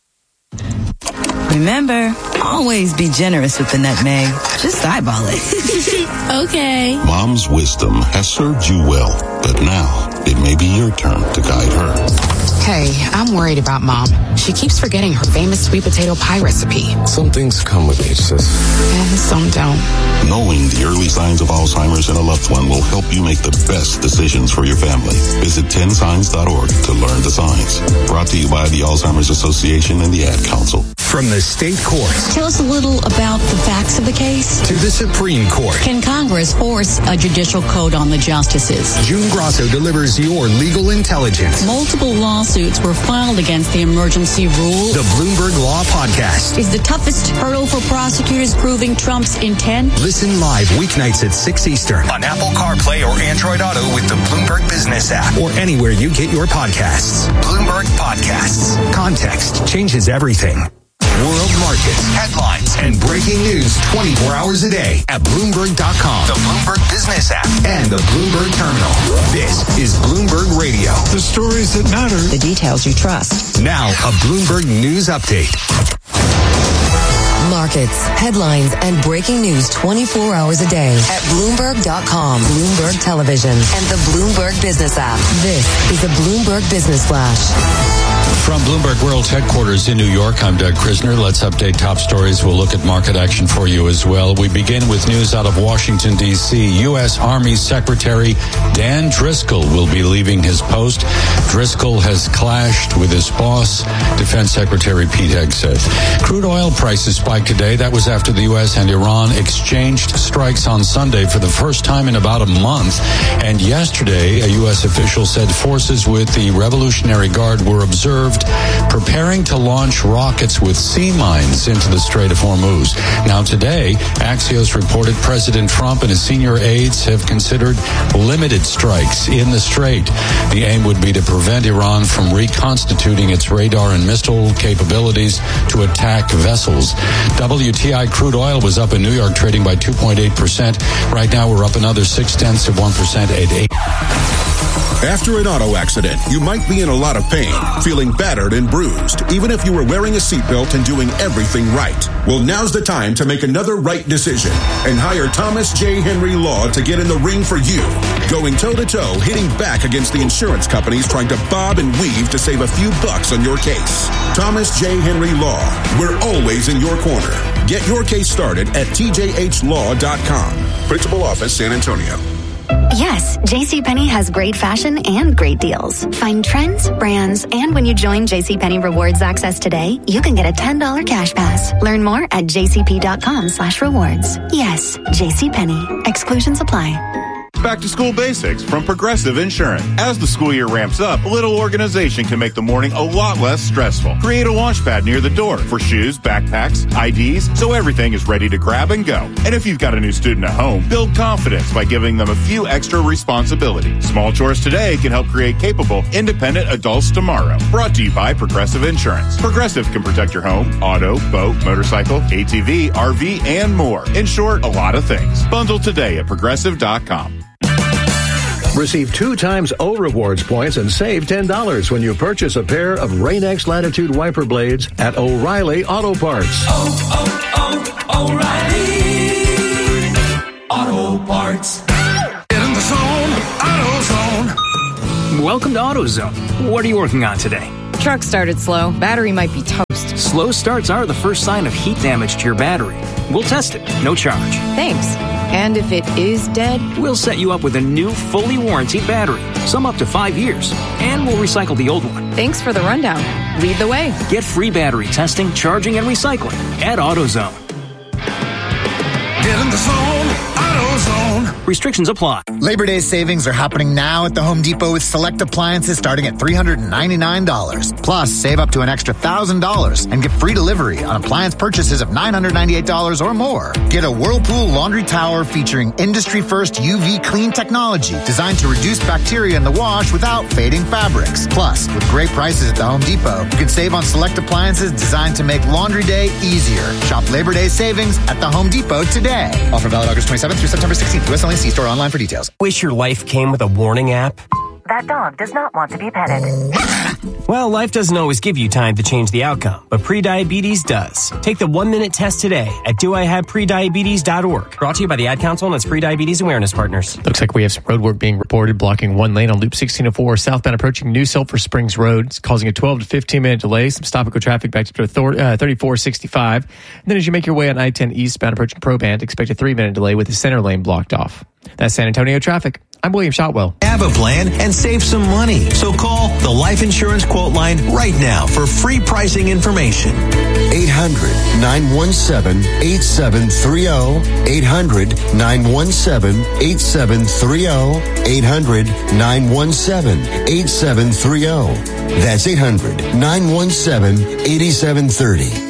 Remember, always be generous with the nutmeg. Just eyeball it. Okay. Mom's wisdom has served you well, but now it may be your turn to guide her. Hey, I'm worried about Mom. She keeps forgetting her famous sweet potato pie recipe. Some things come with age, sis. And some don't. Knowing the early signs of Alzheimer's in a loved one will help you make the best decisions for your family. Visit ten signs dot org to learn the signs. Brought to you by the Alzheimer's Association and the Ad Council. From the state courts. Tell us a little about the facts of the case. To the Supreme Court. Can Congress force a judicial code on the justices? June Grosso delivers your legal intelligence. Multiple lawsuits were filed against the emergency rule. The Bloomberg Law Podcast. Is the toughest hurdle for prosecutors proving Trump's intent? Listen live weeknights at six Eastern on Apple CarPlay or Android Auto with the Bloomberg Business app or anywhere you get your podcasts. Bloomberg Podcasts. Context changes everything. World markets, headlines, and breaking news twenty-four hours a day at Bloomberg dot com, the Bloomberg Business app, and the Bloomberg Terminal. This is Bloomberg Radio. The stories that matter. The details you trust. Now, a Bloomberg News Update. Markets, headlines, and breaking news twenty-four hours a day at Bloomberg dot com, Bloomberg Television, and the Bloomberg Business app. This is the Bloomberg Business Flash. From Bloomberg World's headquarters in New York, I'm Doug Krisner. Let's update top stories. We'll look at market action for you as well. We begin with news out of Washington, D C U S Army Secretary Dan Driscoll will be leaving his post. Driscoll has clashed with his boss, Defense Secretary Pete Hegseth. Crude oil prices spiked today. That was after the U S and Iran exchanged strikes on Sunday for the first time in about a month. And yesterday, a U S official said forces with the Revolutionary Guard were observed preparing to launch rockets with sea mines into the Strait of Hormuz. Now today, Axios reported President Trump and his senior aides have considered limited strikes in the strait. The aim would be to prevent Iran from reconstituting its radar and missile capabilities to attack vessels. W T I crude oil was up in New York, trading by two point eight percent. Right now, we're up another six tenths of one percent at eight. After an auto accident, you might be in a lot of pain, feeling battered and bruised, even if you were wearing a seatbelt and doing everything right. Well, now's the time to make another right decision and hire Thomas J. Henry Law to get in the ring for you. Going toe-to-toe, hitting back against the insurance companies trying to bob and weave to save a few bucks on your case. Thomas J. Henry Law. We're always in your corner. Get your case started at T J H law dot com. Principal Office, San Antonio. Yes, JCPenney has great fashion and great deals. Find trends, brands, and when you join JCPenney Rewards Access today, you can get a ten dollars cash pass. Learn more at jcp.com slash rewards. Yes, JCPenney. Exclusions apply. Back to school basics from Progressive Insurance. As the school year ramps up, a little organization can make the morning a lot less stressful. Create a launch pad near the door for shoes, backpacks, I Ds, so everything is ready to grab and go. And if you've got a new student at home, build confidence by giving them a few extra responsibilities. Small chores today can help create capable, independent adults tomorrow. Brought to you by Progressive Insurance. Progressive can protect your home, auto, boat, motorcycle, A T V, R V, and more. In short, a lot of things. Bundle today at progressive dot com. Receive two times O Rewards points and save ten dollars when you purchase a pair of Rain-X Latitude wiper blades at O'Reilly Auto Parts. Oh, oh, oh, O'Reilly Auto Parts. Get in the zone, AutoZone. Welcome to AutoZone. What are you working on today? Truck started slow. Battery might be toast. Slow starts are the first sign of heat damage to your battery. We'll test it, no charge. Thanks. And if it is dead? We'll set you up with a new, fully warranted battery, some up to five years, and we'll recycle the old one. Thanks for the rundown. Lead the way. Get free battery testing, charging, and recycling at AutoZone. Get in the zone, AutoZone. Restrictions apply. Labor Day savings are happening now at the Home Depot with select appliances starting at three hundred ninety-nine dollars. Plus, save up to an extra one thousand dollars and get free delivery on appliance purchases of nine hundred ninety-eight dollars or more. Get a Whirlpool laundry tower featuring industry-first U V clean technology designed to reduce bacteria in the wash without fading fabrics. Plus, with great prices at the Home Depot, you can save on select appliances designed to make laundry day easier. Shop Labor Day savings at the Home Depot today. Offer valid August twenty-seventh through September sixteenth. U S only. See store online for details. Wish your life came with a warning app? That dog does not want to be petted. Well, life doesn't always give you time to change the outcome, but prediabetes does. Take the one-minute test today at do I have prediabetes dot org. Brought to you by the Ad Council and its Prediabetes Awareness Partners. Looks like we have some road work being reported, blocking one lane on Loop sixteen oh four southbound approaching New Sulphur Springs Road. It's causing a twelve to fifteen minute delay. Some stop-and-go traffic back to thirty-four sixty-five. And then as you make your way on I ten eastbound approaching Proband, expect a three minute delay with the center lane blocked off. That's San Antonio traffic. I'm William Shotwell. Have a plan and save some money. So call the Life Insurance Quote Line right now for free pricing information. eight hundred, nine one seven, eight seven three zero. eight hundred, nine one seven, eight seven three zero. eight hundred, nine one seven, eight seven three zero. That's eight hundred, nine one seven, eight seven three zero.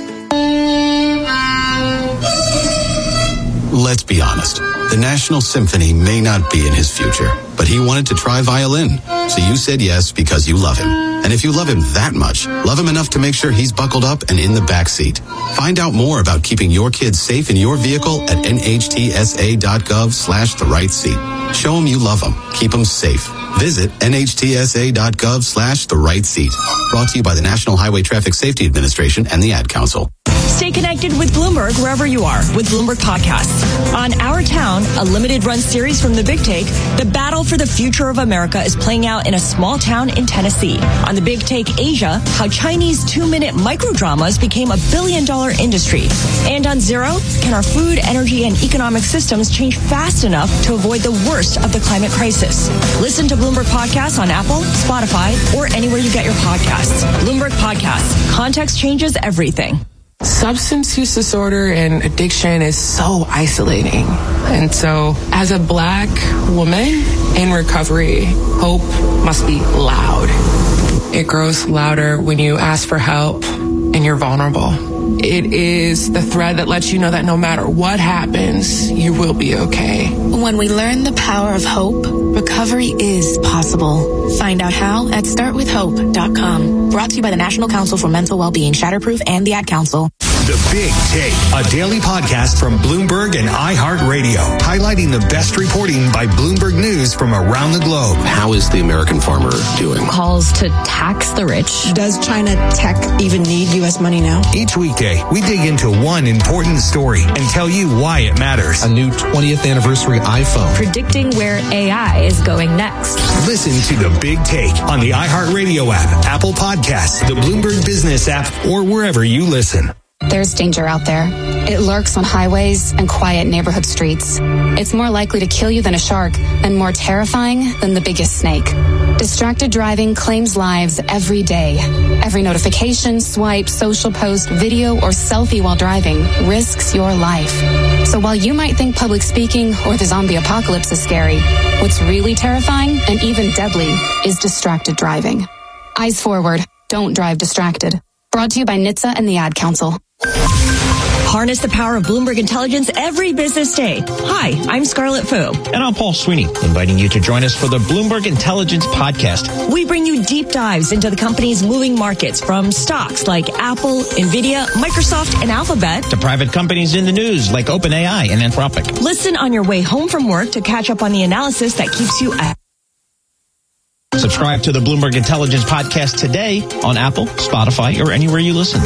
Let's be honest. The National Symphony may not be in his future, but he wanted to try violin. So you said yes because you love him. And if you love him that much, love him enough to make sure he's buckled up and in the back seat. Find out more about keeping your kids safe in your vehicle at nhtsa.gov slash the right seat. Show him you love him. Keep him safe. Visit nhtsa.gov slash the right seat. Brought to you by the National Highway Traffic Safety Administration and the Ad Council. Stay connected with Bloomberg wherever you are with Bloomberg Podcasts. On Our Town, a limited run series from The Big Take, the battle for the future of America is playing out in a small town in Tennessee. On The Big Take Asia, how Chinese two-minute microdramas became a billion-dollar industry. And on Zero, can our food, energy, and economic systems change fast enough to avoid the worst of the climate crisis? Listen to Bloomberg Podcasts on Apple, Spotify, or anywhere you get your podcasts. Bloomberg Podcasts. Context changes everything. Substance use disorder and addiction is so isolating. And so as a Black woman in recovery, hope must be loud. It grows louder when you ask for help and you're vulnerable. It is the thread that lets you know that no matter what happens, you will be okay. When we learn the power of hope, recovery is possible. Find out how at start with hope dot com. Brought to you by the National Council for Mental Wellbeing, Shatterproof, and the Ad Council. The Big Take, a daily podcast from Bloomberg and iHeartRadio, highlighting the best reporting by Bloomberg News from around the globe. How is the American farmer doing? Calls to tax the rich. Does China tech even need U S money now? Each weekday, we dig into one important story and tell you why it matters. A new twentieth anniversary iPhone. Predicting where A I is going next. Listen to The Big Take on the iHeartRadio app, Apple Podcasts, the Bloomberg Business app, or wherever you listen. There's danger out there. It lurks on highways and quiet neighborhood streets. It's more likely to kill you than a shark and more terrifying than the biggest snake. Distracted driving claims lives every day. Every notification, swipe, social post, video, or selfie while driving risks your life. So while you might think public speaking or the zombie apocalypse is scary, what's really terrifying and even deadly is distracted driving. Eyes forward. Don't drive distracted. Brought to you by N H T S A and the Ad Council. Harness the power of Bloomberg Intelligence every business day. Hi, I'm Scarlett Fu. And I'm Paul Sweeney, inviting you to join us for the Bloomberg Intelligence Podcast. We bring you deep dives into the company's moving markets, from stocks like Apple, Nvidia, Microsoft, and Alphabet, to private companies in the news like OpenAI and Anthropic. Listen on your way home from work to catch up on the analysis that keeps you ahead. Subscribe to the Bloomberg Intelligence Podcast today on Apple, Spotify, or anywhere you listen.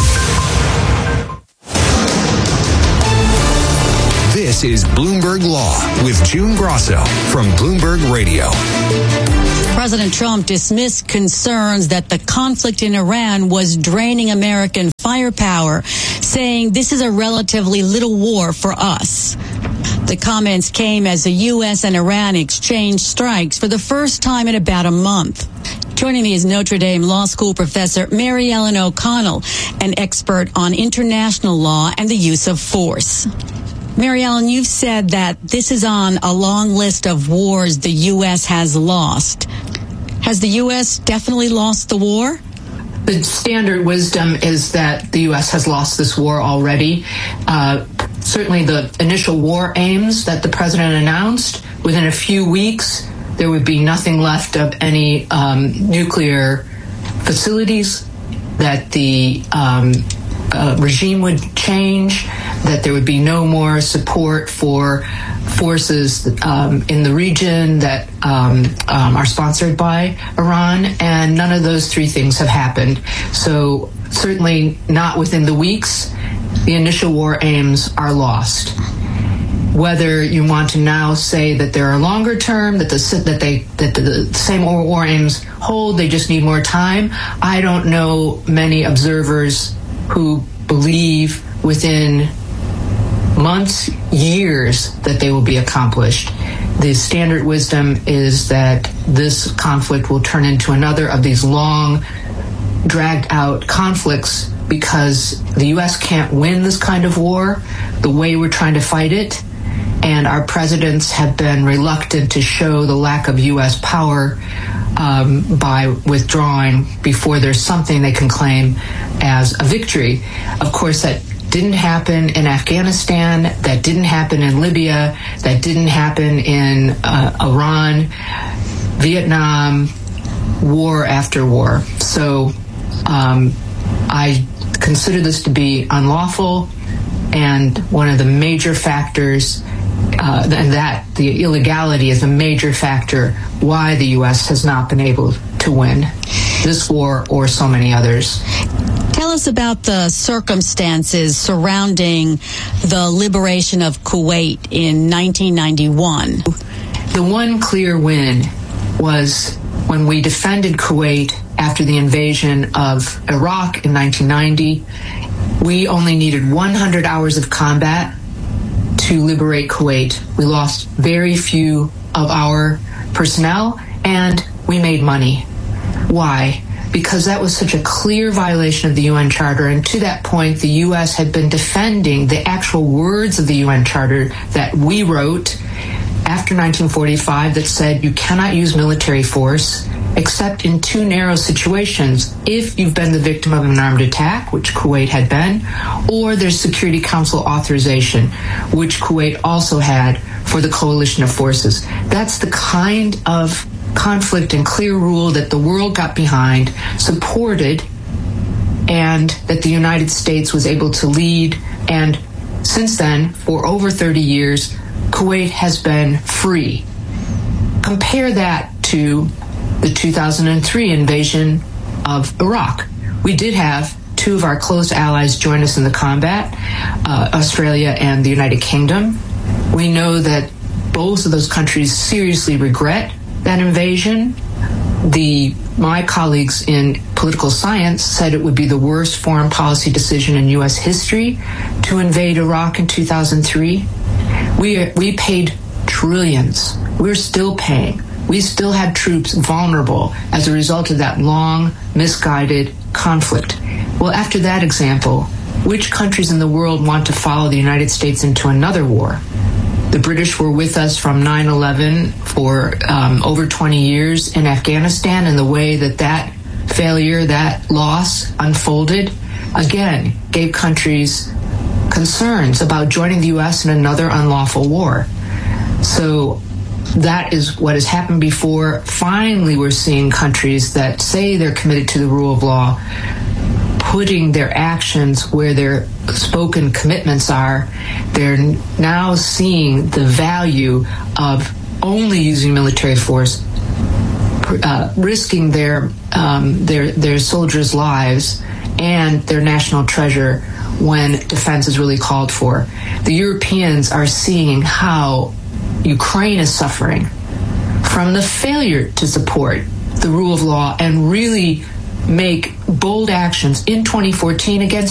This is Bloomberg Law with June Grosso from Bloomberg Radio. President Trump dismissed concerns that the conflict in Iran was draining American firepower, saying this is a relatively little war for us. The comments came as the U S and Iran exchanged strikes for the first time in about a month. Joining me is Notre Dame Law School professor Mary Ellen O'Connell, an expert on international law and the use of force. Mary Ellen, you've said that this is on a long list of wars the U S has lost. Has the U S definitely lost the war? The standard wisdom is that the U S has lost this war already. Uh, certainly the initial war aims that the president announced, within a few weeks, there would be nothing left of any um, nuclear facilities, that the um, uh, regime would change, that there would be no more support for forces um, in the region that um, um, are sponsored by Iran, and none of those three things have happened. So certainly not within the weeks, the initial war aims are lost. Whether you want to now say that there are longer term, that the that they that the same war aims hold, they just need more time, I don't know many observers who believe within months, years, that they will be accomplished. The standard wisdom is that this conflict will turn into another of these long, dragged out conflicts, because the U S can't win this kind of war the way we're trying to fight it. And our presidents have been reluctant to show the lack of U S power um, by withdrawing before there's something they can claim as a victory. Of course, that didn't happen in Afghanistan, that didn't happen in Libya, that didn't happen in uh, Iran, Vietnam, war after war. So um, I consider this to be unlawful, and one of the major factors, uh, and that the illegality is a major factor why the U S has not been able to win this war or so many others. Tell us about the circumstances surrounding the liberation of Kuwait in nineteen ninety-one. The one clear win was when we defended Kuwait after the invasion of Iraq in nineteen ninety. We only needed one hundred hours of combat to liberate Kuwait. We lost very few of our personnel, and we made money. Why? Because that was such a clear violation of the U N Charter, and to that point, the U S had been defending the actual words of the U N Charter that we wrote after nineteen forty-five that said you cannot use military force except in two narrow situations: if you've been the victim of an armed attack, which Kuwait had been, or there's Security Council authorization, which Kuwait also had for the coalition of forces. That's the kind of conflict and clear rule that the world got behind, supported, and that the United States was able to lead. And since then, for over thirty years, Kuwait has been free. Compare that to the two thousand three invasion of Iraq. We did have two of our close allies join us in the combat, uh, Australia and the United Kingdom. We know that both of those countries seriously regret that invasion. The my colleagues in political science said it would be the worst foreign policy decision in U S history to invade Iraq in two thousand three. We, we paid trillions. We're still paying. We still had troops vulnerable as a result of that long, misguided conflict. Well, after that example, which countries in the world want to follow the United States into another war? The British were with us from nine eleven for um, over twenty years in Afghanistan, and the way that that failure, that loss unfolded, again, gave countries concerns about joining the U S in another unlawful war. So that is what has happened before. Finally, we're seeing countries that say they're committed to the rule of law putting their actions where their spoken commitments are. They're now seeing the value of only using military force, uh, risking their um, their their soldiers' lives and their national treasure when defense is really called for. The Europeans are seeing how Ukraine is suffering from the failure to support the rule of law and really make bold actions in twenty fourteen against